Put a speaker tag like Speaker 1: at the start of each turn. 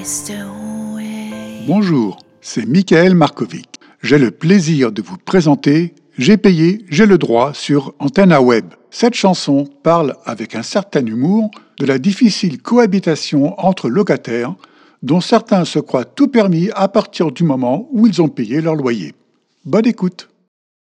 Speaker 1: Bonjour, c'est Michael Markovic. J'ai le plaisir de vous présenter J'ai payé, j'ai le droit sur Antenna Web. Cette chanson parle avec un certain humour de la difficile cohabitation entre locataires dont certains se croient tout permis à partir du moment où ils ont payé leur loyer. Bonne écoute!